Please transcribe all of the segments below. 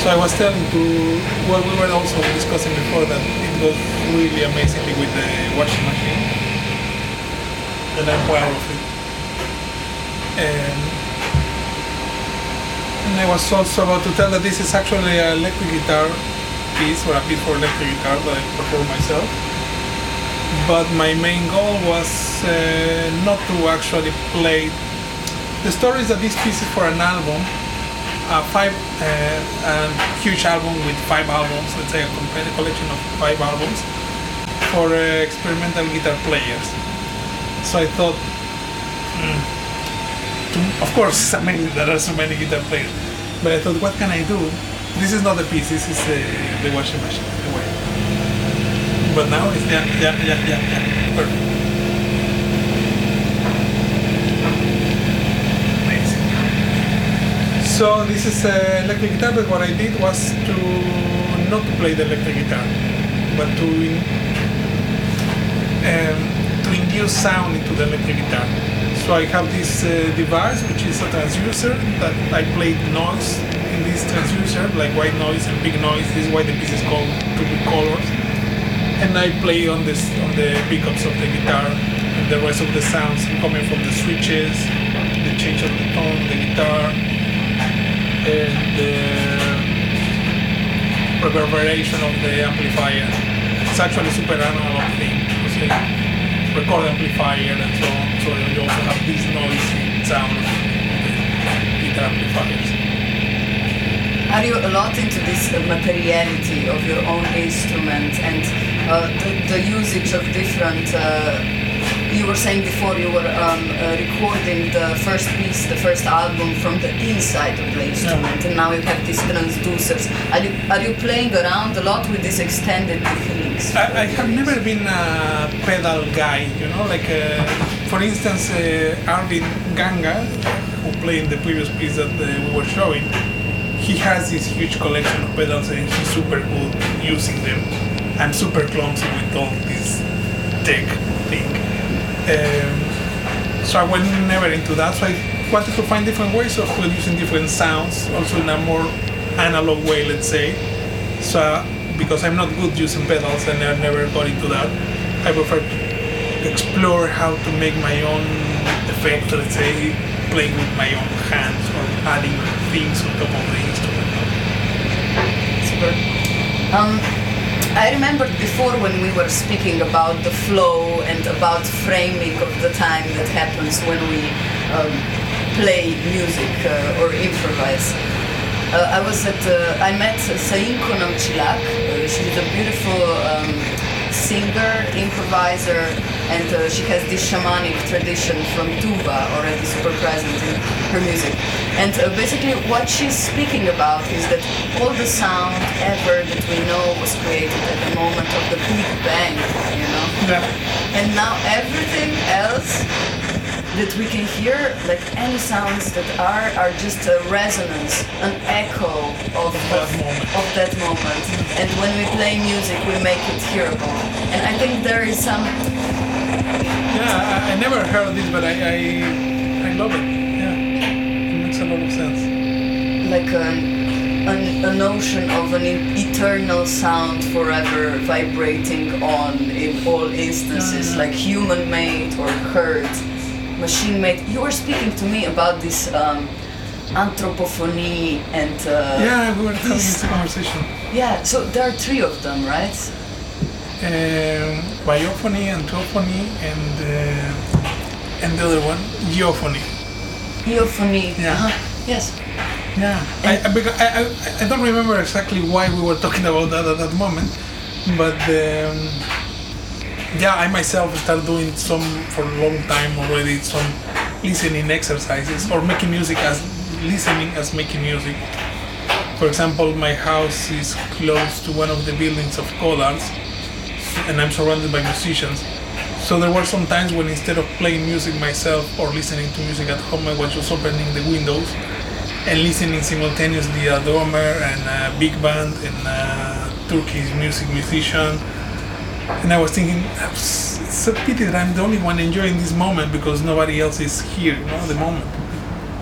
So I was telling to, well, we were also discussing before that it goes really amazingly with the washing machine, and I'm proud of it. And I was also about to tell that this is actually an electric guitar piece, or a piece for electric guitar that I perform myself. But my main goal was not to actually play. The story is that this piece is for an album, a huge album with 5 albums, let's say a collection of 5 albums for experimental guitar players. So I thought, of course, it's amazing there are so many guitar players, but I thought, what can I do? This is not the piece, this is the washing machine, the way. But now it's, yeah, perfect. So this is electric guitar, but what I did was not to play the electric guitar, but to induce sound into the electric guitar. So I have this device, which is a transducer that I play noise in this transducer, like white noise and big noise. This is why the piece is called Two Big Colors. And I play on the pickups of the guitar, and the rest of the sounds coming from the switches, the change of the tone, the guitar, and the reverberation of the amplifier. It's actually super analog thing. It's a record amplifier and so on. So you also have this noisy sound of the guitar amplifiers. Are you a lot into this materiality of your own instrument and the usage of different? You were saying before you were recording the first piece, the first album from the inside of the instrument, and now you have these transducers. Are you playing around a lot with these extended techniques? I have never been a pedal guy, you know, like for instance, Arvind Ganga, who played in the previous piece that we were showing, he has this huge collection of pedals and he's super good using them. I'm super clumsy with all this tech thing. So I went never into that, so I wanted to find different ways of producing different sounds, also in a more analog way, let's say. So because I'm not good using pedals and I never got into that, I prefer to explore how to make my own effect, let's say, playing with my own hands or adding things on top of the instrument. Super. I remember before when we were speaking about the flow and about framing of the time that happens when we play music or improvise. I met Sainko Namchilak. She's a beautiful singer, improviser, and she has this shamanic tradition from tuba already super present in her music. And basically what she's speaking about is that all the sound ever that we know was created at the moment of the Big Bang, you know? Yeah. And now everything else that we can hear, like any sounds that are just a resonance, an echo of that moment. And when we play music, we make it hearable. And I think there is some... Yeah, I never heard this, but I love it. Yeah, it makes a lot of sense. Like a notion of an eternal sound forever vibrating on in all instances, like human-made or heard, machine-made. You were speaking to me about this anthropophony and... yeah, we were having this conversation. Yeah, so there are 3 of them, right? Biophony, anthrophony, and the other one, geophony. Geophony. Yeah. Yes. Yeah. I don't remember exactly why we were talking about that at that moment, but I myself started doing some for a long time already, some listening exercises or making music as listening as making music. For example, my house is close to one of the buildings of Collars, and I'm surrounded by musicians. So there were some times when instead of playing music myself or listening to music at home, I was just opening the windows and listening simultaneously a drummer and a big band and a Turkish musician. And I was thinking, it's a pity that I'm the only one enjoying this moment because nobody else is here, you know, at the moment.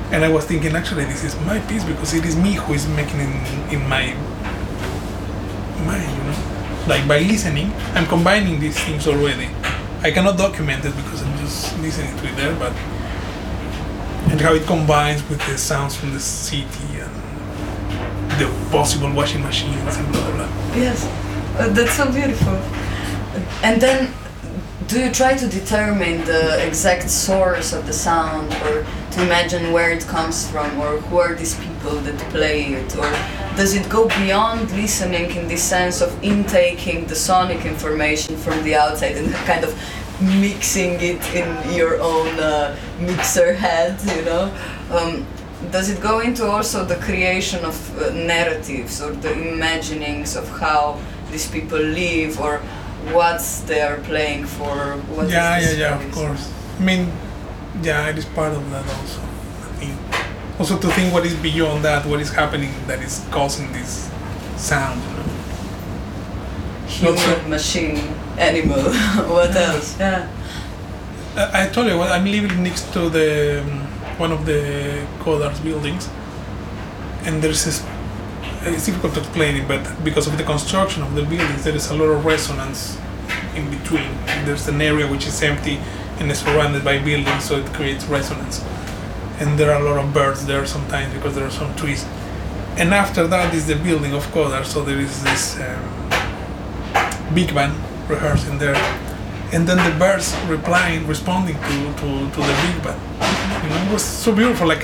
And I was thinking, actually, this is my piece because it is me who is making it in my mind, you know. Like by listening, I'm combining these things already. I cannot document it because I'm just listening to it there, but and how it combines with the sounds from the city and the possible washing machines and blah blah blah. Yes, that's so beautiful. And then, do you try to determine the exact source of the sound, or to imagine where it comes from, or who are these people that play it, or does it go beyond listening in the sense of intaking the sonic information from the outside and kind of mixing it in your own mixer head, you know? Does it go into also the creation of narratives or the imaginings of how these people live, or what they are playing for? What Of course. I mean, it is part of that also. I think also to think what is beyond that, what is happening that is causing this sound. You know? Human, machine, animal. What else? Yeah. I told you, I'm living next to the one of the Codarts buildings, and there's this. It's difficult to explain it, but because of the construction of the buildings, there is a lot of resonance in between. There's an area which is empty and is surrounded by buildings, so it creates resonance. And there are a lot of birds there sometimes because there are some trees. And after that is the building of Kodar, so there is this big band rehearsing there. And then the birds responding to the big band. You know, it was so beautiful, like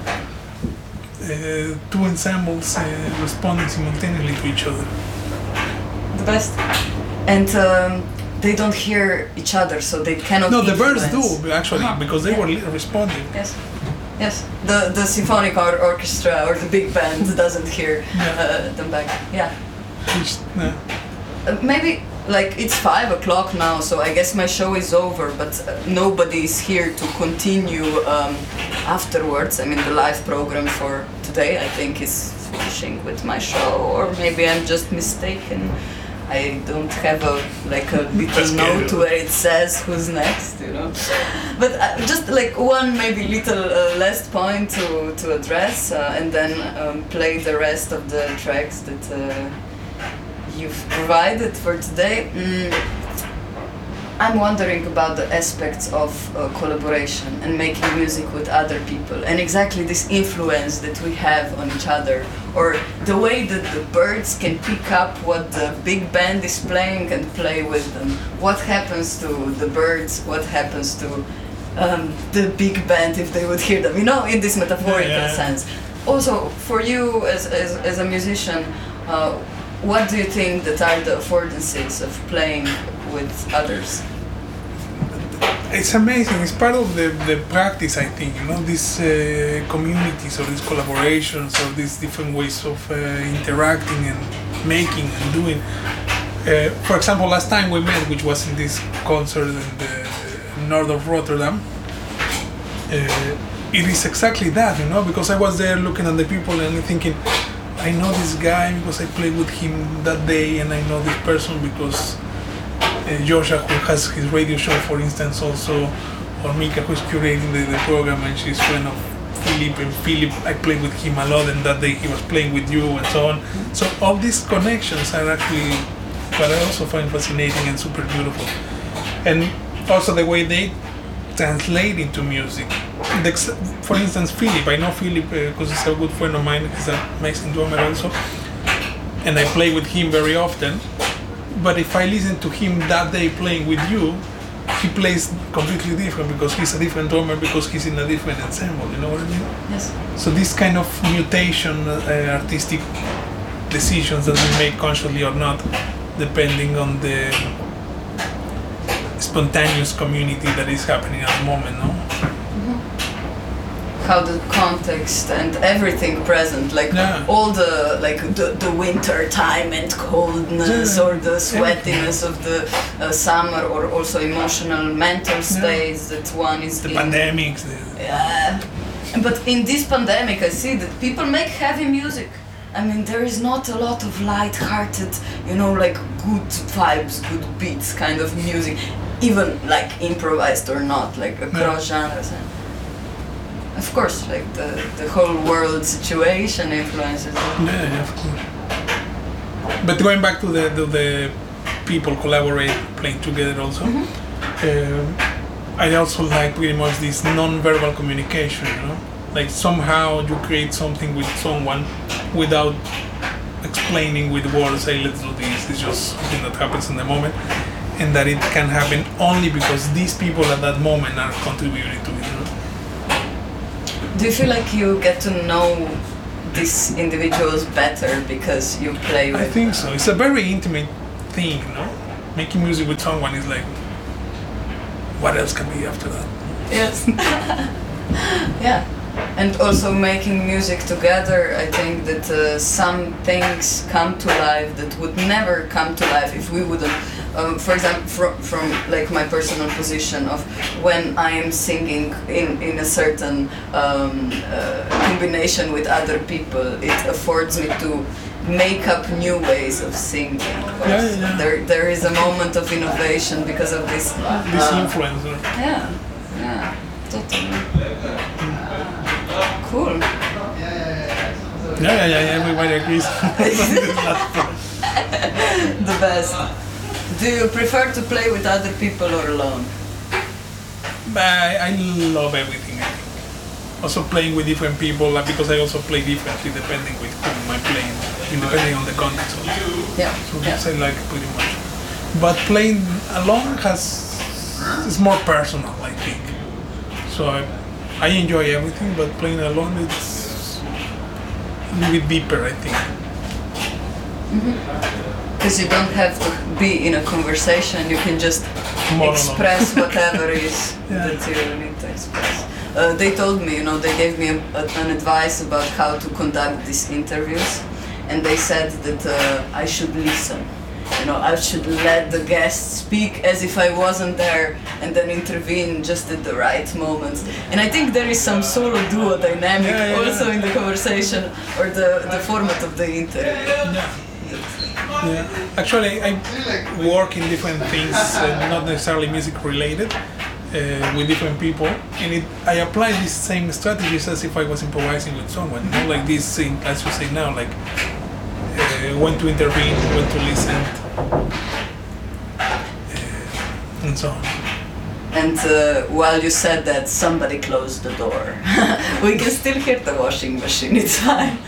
two ensembles responding simultaneously to each other. The best. And they don't hear each other, so they cannot. No, influence. the birds do actually, because they were responding. Yes, yes. The symphonic orchestra or the big band doesn't hear them back. Yeah. Maybe like it's 5 o'clock now, so I guess my show is over, but nobody is here to continue afterwards. I mean, the live program for today, I think, is finishing with my show, or maybe I'm just mistaken. I don't have a little note where it says who's next, you know. But just like one maybe little last point to address, and then play the rest of the tracks that you've provided for today. I'm wondering about the aspects of collaboration and making music with other people, and exactly this influence that we have on each other, or the way that the birds can pick up what the big band is playing and play with them. What happens to the birds? What happens to the big band if they would hear them? You know, in this metaphorical sense. Also, for you as a musician, what do you think that are the affordances of playing with others? It's amazing. It's part of the practice, I think. You know, these communities or these collaborations or these different ways of interacting and making and doing. For example, last time we met, which was in this concert in the north of Rotterdam, it is exactly that, you know, because I was there looking at the people and thinking, I know this guy because I played with him that day, and I know this person because Joshua, who has his radio show, for instance, also, or Mika, who is curating the program, and she's friend of Philip, and Philip, I played with him a lot, and that day he was playing with you, and so on. So all these connections are actually what I also find fascinating and super beautiful. And also the way they translate into music. For instance, Philip, I know Philip because he's a good friend of mine, he's an amazing drummer also, and I play with him very often. But if I listen to him that day playing with you, he plays completely different because he's a different drummer, because he's in a different ensemble, you know what I mean? Yes. So this kind of mutation, artistic decisions that we make consciously or not, depending on the spontaneous community that is happening at the moment, no? How the context and everything present, like all the winter time and coldness, or the sweatiness of the summer, or also emotional mental states that one is the in. Pandemics. Yeah, but in this pandemic, I see that people make heavy music. I mean, there is not a lot of light-hearted, you know, like good vibes, good beats kind of music, even like improvised or not, like across genres. of course, like the whole world situation influences it. Yeah, of course. But going back to the people collaborate, playing together also, I also like pretty much this non-verbal communication, you know? Like somehow you create something with someone without explaining with words, say let's do this, it's just something that happens in the moment, and that it can happen only because these people at that moment are contributing to it, you know? Do you feel like you get to know these individuals better because you play with I think so. It's a very intimate thing, you know? Making music with someone is like, what else can be after that? Yes. Yeah. And also making music together, I think that some things come to life that would never come to life if we wouldn't. For example, from like my personal position of when I am singing in a certain combination with other people, it affords me to make up new ways of singing. Yeah. There is a moment of innovation because of this. This influencer. Yeah, totally. Cool. Yeah, everybody agrees. The best. Do you prefer to play with other people or alone? I love everything, I think. Also playing with different people, because I also play differently depending with whom I'm playing, depending on the context also. Yeah. So this I like pretty much. But playing alone is more personal, I think. So I enjoy everything, but playing alone it's a little bit deeper, I think. Because you don't have to be in a conversation, you can just express whatever is that you need to express. They told me, they gave me an advice about how to conduct these interviews, and they said that I should listen. I should let the guest speak as if I wasn't there and then intervene just at the right moments. And I think there is some solo duo dynamic also in the conversation or the format of the interview. Yeah, actually I work in different things, not necessarily music related, with different people, and I apply these same strategies as if I was improvising with someone, like this thing, as you say now, like when to intervene, when to listen, and so on. And while you said that, somebody closed the door. We can still hear the washing machine, it's fine.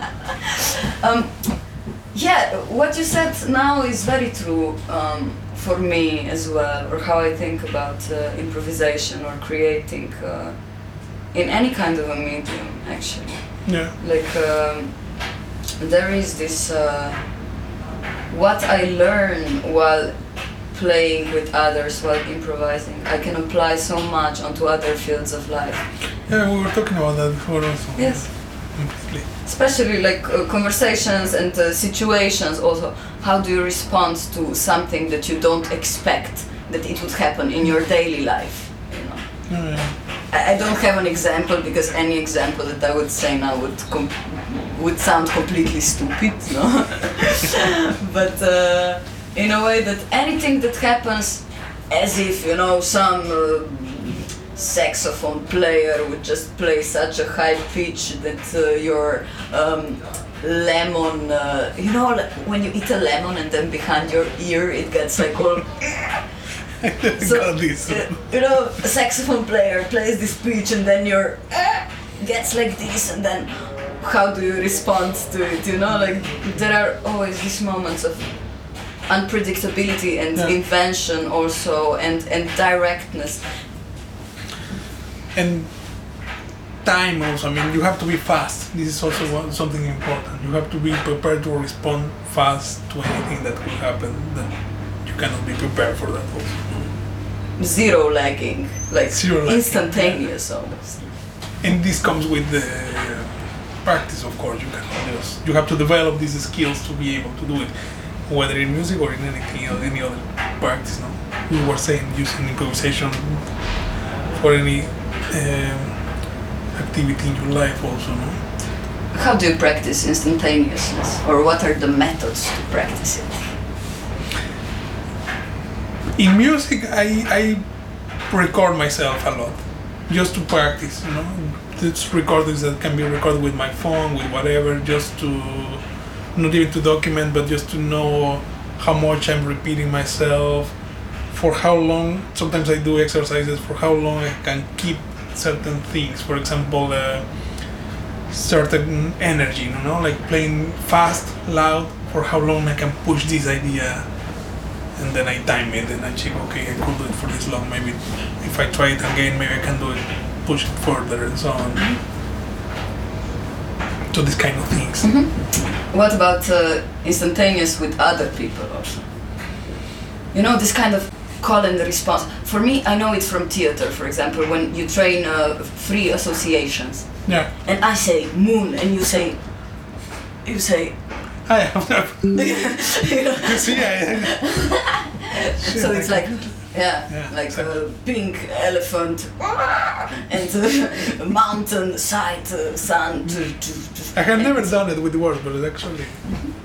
Yeah, what you said now is very true for me as well, or how I think about improvisation or creating in any kind of a medium, actually. Yeah. Like, there is this, what I learn while playing with others, while improvising, I can apply so much onto other fields of life. Yeah, we were talking about that before also. Yes. Completely. Especially like conversations and situations also. How do you respond to something that you don't expect that it would happen in your daily life? I don't have an example because any example that I would say now would sound completely stupid, no? But in a way that anything that happens as if, some saxophone player would just play such a high pitch that your lemon, when you eat a lemon and then behind your ear it gets like all... So, a saxophone player plays this pitch and then your gets like this, and then how do you respond to it, Like there are always these moments of unpredictability and invention also, and directness. And time also, you have to be fast. This is also something important. You have to be prepared to respond fast to anything that could happen. That you cannot be prepared for that also. Zero lagging, like Zero lagging. Instantaneous almost. And this comes with the practice, of course. You have to develop these skills to be able to do it, whether in music or in anything, any other practice. No? You were saying using improvisation for any activity in your life also, no? How do you practice instantaneousness, or what are the methods to practice it? In music, I record myself a lot, just to practice, it's recordings that can be recorded with my phone, with whatever, just to not even to document, but just to know how much I'm repeating myself, for how long. Sometimes I do exercises for how long I can keep certain things. For example, certain energy, like playing fast, loud, for how long I can push this idea, and then I time it and I check, okay, I could do it for this long. Maybe if I try it again, maybe I can do it, push it further, and so on. So these kind of things. Mm-hmm. What about instantaneous with other people also? This kind of call and response. For me, I know it from theater, for example, when you train free associations. Yeah. And I say moon, and you say. I have. You see, So it's like, like exactly. a pink elephant and mountain side sun. I have never done it with words, but actually